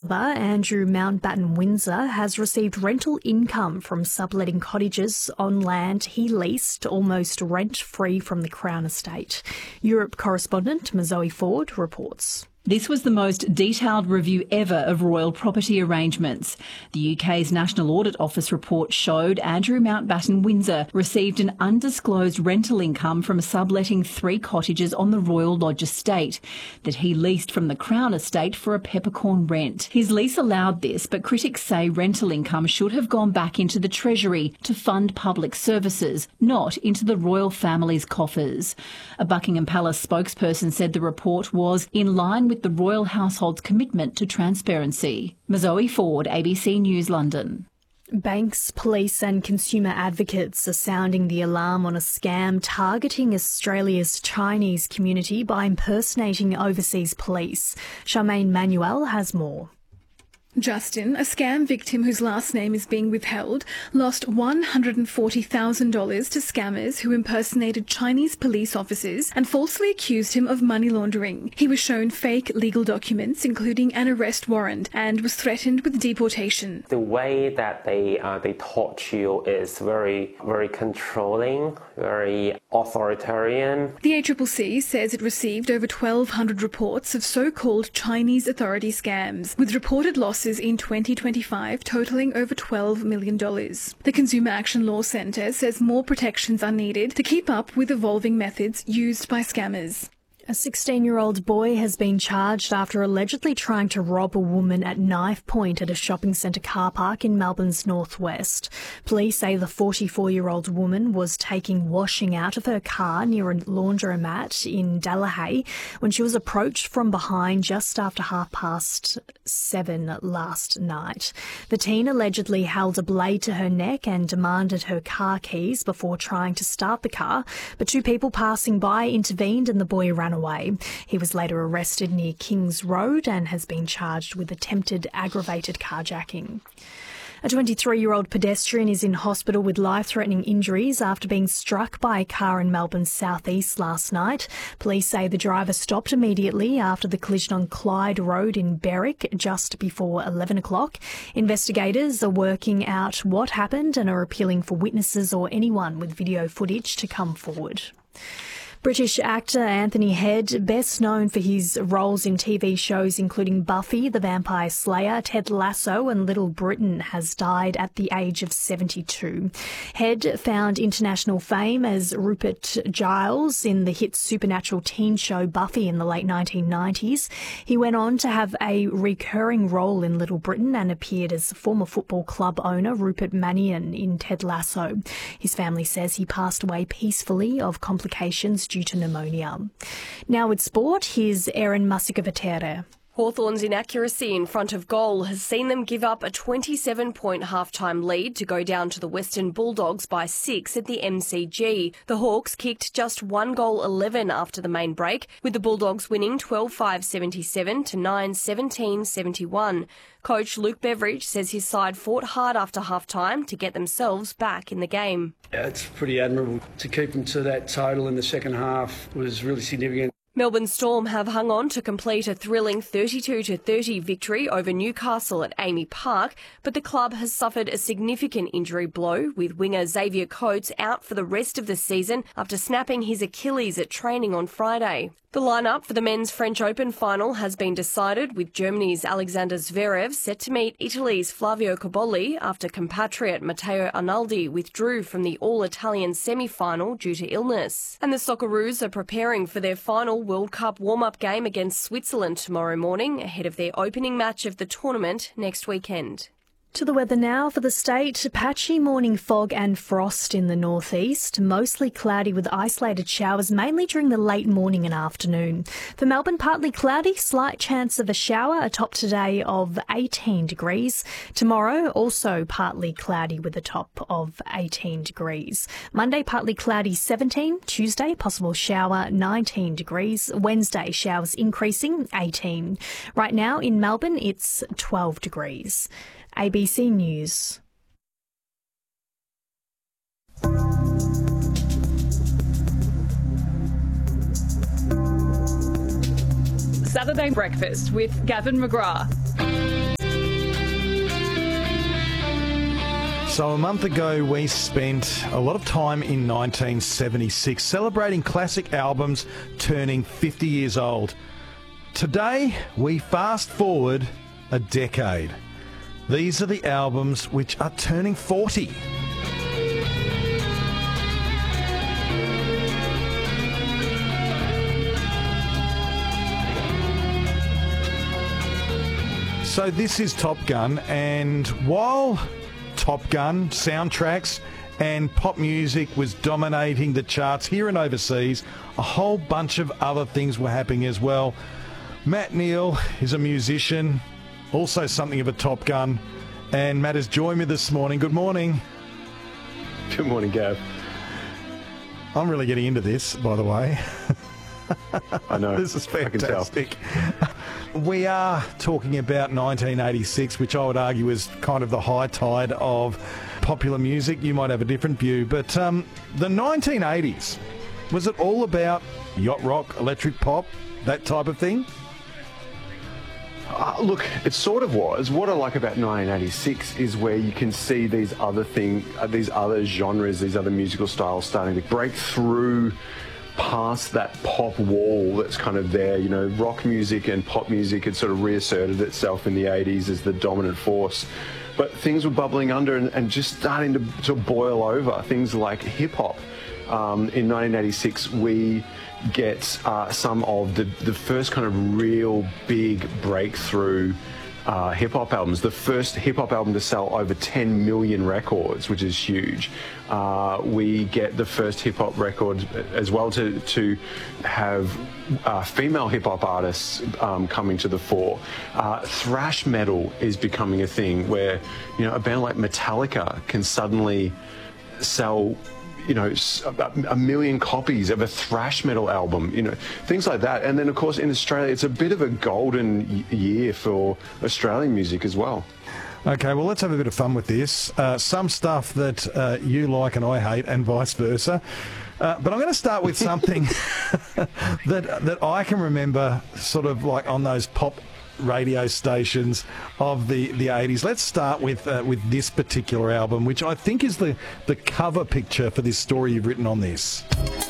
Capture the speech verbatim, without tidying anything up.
father, Andrew Mountbatten Windsor, has received rental income from subletting cottages on land he leased almost rent-free from the Crown Estate. Europe correspondent Mazoe Ford reports. This was the most detailed review ever of royal property arrangements. The U K's National Audit Office report showed Andrew Mountbatten Windsor received an undisclosed rental income from subletting three cottages on the Royal Lodge Estate that he leased from the Crown Estate for a peppercorn rent. His lease allowed this, but critics say rental income should have gone back into the Treasury to fund public services, not into the royal family's coffers. A Buckingham Palace spokesperson said the report was in line with the royal household's commitment to transparency. Mazoe Ford, A B C News, London. Banks, police and consumer advocates are sounding the alarm on a scam targeting Australia's Chinese community by impersonating overseas police. Charmaine Manuel has more. Justin, a scam victim whose last name is being withheld, lost one hundred forty thousand dollars to scammers who impersonated Chinese police officers and falsely accused him of money laundering. He was shown fake legal documents, including an arrest warrant, and was threatened with deportation. The way that they uh, they taught you is very, very controlling, very authoritarian. The A C C C says it received over twelve hundred reports of so-called Chinese authority scams, with reported losses in twenty twenty-five totalling over twelve million dollars. The Consumer Action Law Centre says more protections are needed to keep up with evolving methods used by scammers. A sixteen-year-old boy has been charged after allegedly trying to rob a woman at knife point at a shopping centre car park in Melbourne's northwest. Police say the forty-four-year-old woman was taking washing out of her car near a laundromat in Delahaye when she was approached from behind just after half past seven last night. The teen allegedly held a blade to her neck and demanded her car keys before trying to start the car, but two people passing by intervened and the boy ran away. Away. He was later arrested near Kings Road and has been charged with attempted aggravated carjacking. A twenty-three-year-old pedestrian is in hospital with life-threatening injuries after being struck by a car in Melbourne's southeast last night. Police say the driver stopped immediately after the collision on Clyde Road in Berwick just before eleven o'clock. Investigators are working out what happened and are appealing for witnesses or anyone with video footage to come forward. British actor Anthony Head, best known for his roles in T V shows including Buffy the Vampire Slayer, Ted Lasso and Little Britain, has died at the age of seventy-two. Head found international fame as Rupert Giles in the hit supernatural teen show Buffy in the late nineteen nineties. He went on to have a recurring role in Little Britain and appeared as former football club owner Rupert Mannion in Ted Lasso. His family says he passed away peacefully of complications due to pneumonia. Now with sport, here's Erin Musikovatere. Hawthorn's inaccuracy in front of goal has seen them give up a twenty-seven point half-time lead to go down to the Western Bulldogs by six at the M C G. The Hawks kicked just one goal eleven after the main break, with the Bulldogs winning twelve five seventy-seven to nine seventeen seventy-one. Coach Luke Beveridge says his side fought hard after half-time to get themselves back in the game. Yeah, it's pretty admirable to keep them to that total in the second half. It was really significant. Melbourne Storm have hung on to complete a thrilling thirty-two to thirty victory over Newcastle at Amy Park, but the club has suffered a significant injury blow, with winger Xavier Coates out for the rest of the season after snapping his Achilles at training on Friday. The lineup for the Men's French Open final has been decided, with Germany's Alexander Zverev set to meet Italy's Flavio Cobolli after compatriot Matteo Arnaldi withdrew from the all-Italian semi-final due to illness. And the Socceroos are preparing for their final World Cup warm-up game against Switzerland tomorrow morning, ahead of their opening match of the tournament next weekend. To the weather now for the state. Patchy morning fog and frost in the northeast. Mostly cloudy with isolated showers, mainly during the late morning and afternoon. For Melbourne, partly cloudy, slight chance of a shower, a top today of eighteen degrees. Tomorrow, also partly cloudy with a top of eighteen degrees. Monday, partly cloudy, seventeen. Tuesday, possible shower, nineteen degrees. Wednesday, showers increasing, eighteen. Right now in Melbourne, it's twelve degrees. A B C News. Saturday Breakfast with Gavin McGrath. So a month ago we spent a lot of time in nineteen seventy-six celebrating classic albums turning fifty years old. Today we fast forward a decade. These are the albums which are turning forty. So this is Top Gun, and while Top Gun soundtracks and pop music was dominating the charts here and overseas, a whole bunch of other things were happening as well. Matt Neal is a musician, also something of a Top Gun, and Matt has joined me this morning. Good morning. Good morning, Gav. I'm really getting into this, by the way. I know. This is fantastic. I can tell. We are talking about nineteen eighty-six, which I would argue is kind of the high tide of popular music. You might have a different view, but um, the nineteen eighties, was it all about yacht rock, electric pop, that type of thing? Uh, look, it sort of was. What I like about nineteen eighty-six is where you can see these other thing, uh, these other genres, these other musical styles starting to break through past that pop wall that's kind of there. You know, rock music and pop music had sort of reasserted itself in the eighties as the dominant force. But things were bubbling under and, and just starting to, to boil over. Things like hip-hop. Um, in nineteen eighty-six, we get uh, some of the, the first kind of real big breakthrough uh, hip-hop albums. The first hip-hop album to sell over ten million records, which is huge. Uh, we get the first hip-hop record as well to, to have uh, female hip-hop artists um, coming to the fore. Uh, thrash metal is becoming a thing where, you know, a band like Metallica can suddenly sell, you know, a million copies of a thrash metal album, you know, things like that. And then, of course, in Australia, it's a bit of a golden year for Australian music as well. Okay, well, let's have a bit of fun with this. Uh, some stuff that uh, you like and I hate, and vice versa. Uh, but I'm going to start with something that that I can remember sort of like on those pop radio stations of the, the eighties. Let's start with uh, with this particular album, which I think is the, the cover picture for this story you've written on this.